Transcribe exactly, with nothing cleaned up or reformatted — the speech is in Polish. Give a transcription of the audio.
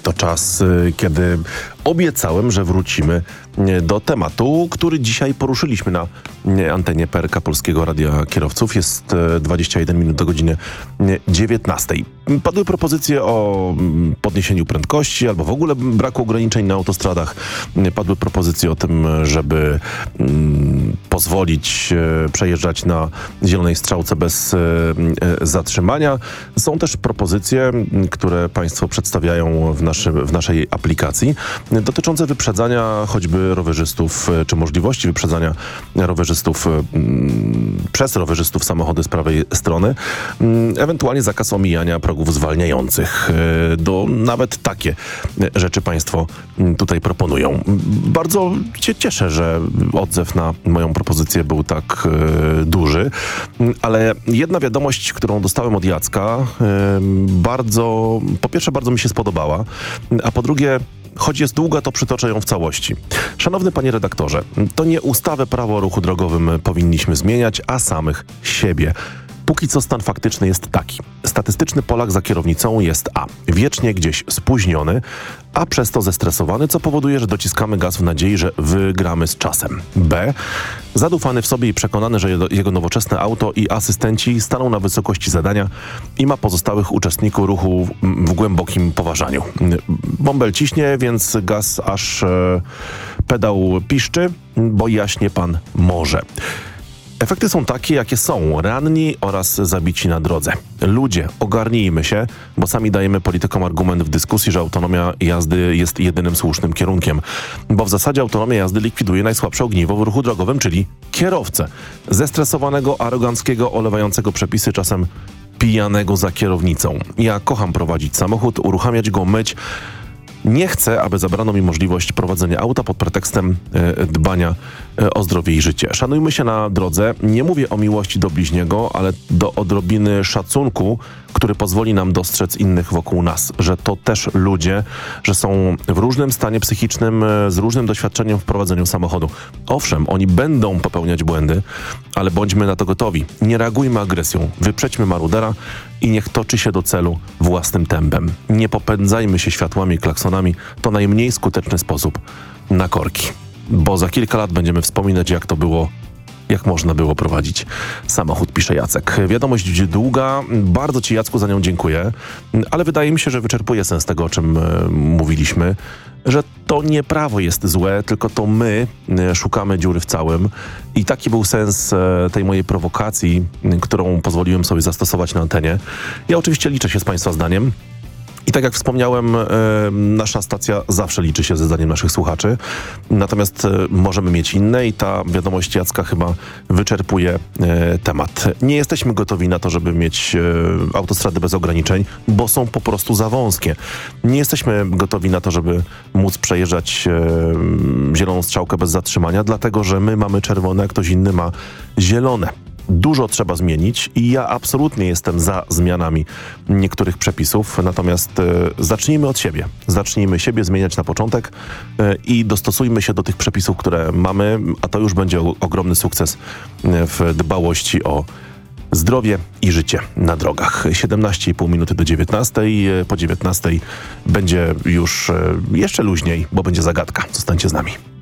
To czas, kiedy obiecałem, że wrócimy do tematu, który dzisiaj poruszyliśmy na antenie P R K Polskiego Radia Kierowców. Jest dwadzieścia jeden minut do godziny dziewiętnastej. Padły propozycje o podniesieniu prędkości albo w ogóle braku ograniczeń na autostradach. Padły propozycje o tym, żeby mm, pozwolić e, przejeżdżać na zielonej strzałce bez e, zatrzymania. Są też propozycje, które Państwo przedstawiają w, naszy, w naszej aplikacji, dotyczące wyprzedzania choćby rowerzystów, czy możliwości wyprzedzania rowerzystów mm, przez rowerzystów samochody z prawej strony, mm, ewentualnie zakaz omijania progów zwalniających. E, do nawet takie rzeczy Państwo tutaj proponują. Bardzo się cieszę, że odzew na moją propozycję był tak e, duży, ale jedna wiadomość, którą dostałem od Jacka, e, bardzo, po pierwsze bardzo mi się spodobała, a po drugie, choć jest długa, to przytoczę ją w całości. Szanowny panie redaktorze, to nie ustawę prawo o ruchu drogowym powinniśmy zmieniać, a samych siebie. Póki co stan faktyczny jest taki. Statystyczny Polak za kierownicą jest a. wiecznie gdzieś spóźniony, a przez to zestresowany, co powoduje, że dociskamy gaz w nadziei, że wygramy z czasem. b. zadufany w sobie i przekonany, że jego nowoczesne auto i asystenci staną na wysokości zadania i ma pozostałych uczestników ruchu w głębokim poważaniu. Bąbel ciśnie, więc gaz aż e, pedał piszczy, bo jaśnie pan może. Efekty są takie, jakie są. Ranni oraz zabici na drodze. Ludzie, ogarnijmy się, bo sami dajemy politykom argument w dyskusji, że autonomia jazdy jest jedynym słusznym kierunkiem. Bo w zasadzie autonomia jazdy likwiduje najsłabsze ogniwo w ruchu drogowym, czyli kierowcę. Zestresowanego, aroganckiego, olewającego przepisy, czasem pijanego za kierownicą. Ja kocham prowadzić samochód, uruchamiać go, myć. Nie chcę, aby zabrano mi możliwość prowadzenia auta pod pretekstem e, dbania e, o zdrowie i życie. Szanujmy się na drodze. Nie mówię o miłości do bliźniego, ale do odrobiny szacunku, który pozwoli nam dostrzec innych wokół nas. Że to też ludzie, że są w różnym stanie psychicznym, e, z różnym doświadczeniem w prowadzeniu samochodu. Owszem, oni będą popełniać błędy, ale bądźmy na to gotowi. Nie reagujmy agresją. Wyprzedźmy marudera i niech toczy się do celu własnym tempem. Nie popędzajmy się światłami i klaksonami. To najmniej skuteczny sposób na korki. Bo za kilka lat będziemy wspominać, jak to było, jak można było prowadzić samochód, pisze Jacek. Wiadomość długa. Bardzo ci, Jacku, za nią dziękuję. Ale wydaje mi się, że wyczerpuje sens tego, o czym e, mówiliśmy. Że to nie prawo jest złe, tylko to my e, szukamy dziury w całym. I taki był sens e, tej mojej prowokacji, e, którą pozwoliłem sobie zastosować na antenie. Ja oczywiście liczę się z Państwa zdaniem. I tak jak wspomniałem, e, nasza stacja zawsze liczy się ze zdaniem naszych słuchaczy. Natomiast e, możemy mieć inne i ta wiadomość Jacka chyba wyczerpuje e, temat. Nie jesteśmy gotowi na to, żeby mieć e, autostrady bez ograniczeń, bo są po prostu za wąskie. Nie jesteśmy gotowi na to, żeby móc przejeżdżać e, zieloną strzałkę bez zatrzymania, dlatego że my mamy czerwone, a ktoś inny ma zielone. Dużo trzeba zmienić i ja absolutnie jestem za zmianami niektórych przepisów, natomiast e, zacznijmy od siebie. Zacznijmy siebie zmieniać na początek e, i dostosujmy się do tych przepisów, które mamy, a to już będzie o, ogromny sukces w dbałości o zdrowie i życie na drogach. siedemnaście i pół minuty do dziewiętnastej. Po dziewiętnastej będzie już e, jeszcze luźniej, bo będzie zagadka. Zostańcie z nami.